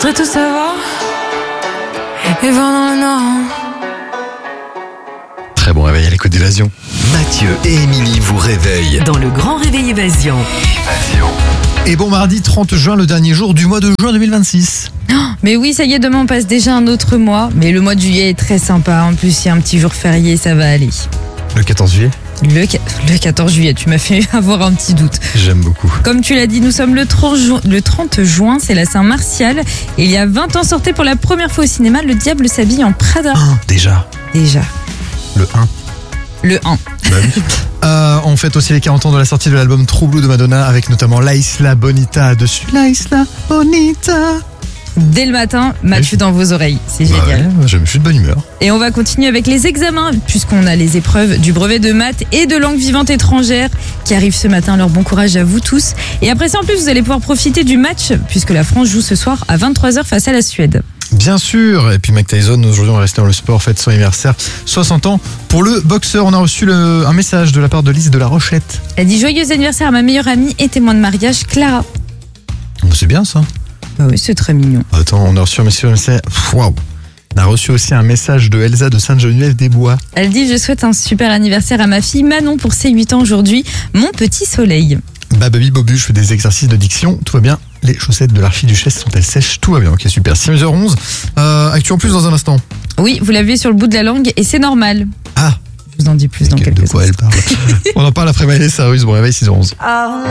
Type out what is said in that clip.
voudrais tout savoir. Et va dans le Nord. Très bon réveil à l'écoute d'Évasion. Mathieu et Émilie vous réveillent. Dans le grand réveil Évasion. Et bon mardi 30 juin, le dernier jour du mois de juin 2026. Mais oui, ça y est, demain on passe déjà un autre mois. Mais le mois de juillet est très sympa. En plus, il y a un petit jour férié, ça va aller. Le 14 juillet. Le 14 juillet, tu m'as fait avoir un petit doute. J'aime beaucoup. Comme tu l'as dit, nous sommes le 30 juin, c'est la Saint-Martial. Et il y a 20 ans sortait pour la première fois au cinéma Le Diable s'habille en Prada. Déjà. Le 1. Le 1. Bah oui. On fête aussi les 40 ans de la sortie de l'album True Blue de Madonna avec notamment La Isla Bonita dessus. La Isla Bonita. Dès le matin, Mathieu dans vos oreilles. C'est génial. Ouais, je suis de bonne humeur. Et on va continuer avec les examens, puisqu'on a les épreuves du brevet de maths et de langue vivante étrangère qui arrivent ce matin. Alors bon courage à vous tous. Et après ça, en plus, vous allez pouvoir profiter du match, puisque la France joue ce soir à 23h face à la Suède. Bien sûr. Et puis Mike Tyson, aujourd'hui on va rester dans le sport, fête son anniversaire. 60 ans pour le boxeur. On a reçu un message de la part de Lise de la Rochette. Elle dit joyeux anniversaire à ma meilleure amie et témoin de mariage, Clara. C'est bien ça. Bah oui, c'est très mignon. Attends, on a reçu un message. Waouh. On a reçu aussi un message de Elsa de Sainte-Geneviève-des-Bois. Elle dit je souhaite un super anniversaire à ma fille Manon pour ses 8 ans aujourd'hui, mon petit soleil. Bababi Bobu, je fais des exercices de diction, tout va bien. Les chaussettes de l'archiduchesse sont-elles sèches? Tout va bien, ok super. 6h11, actu en plus dans un instant. Oui, vous l'avez sur le bout de la langue et c'est normal. Ah, Je vous en dis plus dans quelques instants. De quoi elle parle? On en parle après Miley Cyrus, bon réveil 6h11.